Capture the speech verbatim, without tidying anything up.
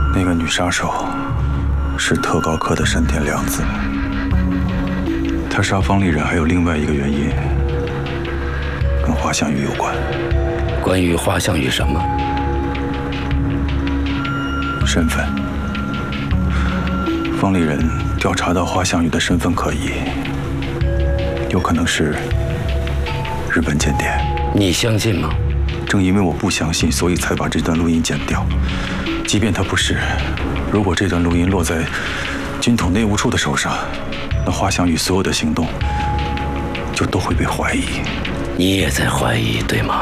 那个女杀手是特高科的山田凉子，她杀方丽人还有另外一个原因，跟花香玉有关。 关于花香玉什么？ 身份。方丽人调查到花香玉的身份可疑，有可能是日本间谍。 你相信吗？ 正因为我不相信，所以才把这段录音剪掉。即便他不是，如果这段录音落在军统内务处的手上，那花香玉所有的行动就都会被怀疑。 你也在怀疑，对吗？